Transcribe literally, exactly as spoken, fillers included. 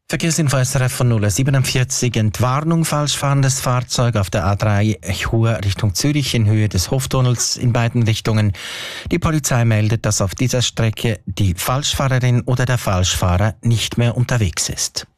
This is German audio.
Verkehrsinfo S R F von null Uhr siebenundvierzig. Entwarnung, falsch fahrendes Fahrzeug auf der A drei Chur Richtung Zürich in Höhe des Hoftunnels in beiden Richtungen. Die Polizei meldet, dass auf dieser Strecke die Falschfahrerin oder der Falschfahrer nicht mehr unterwegs ist.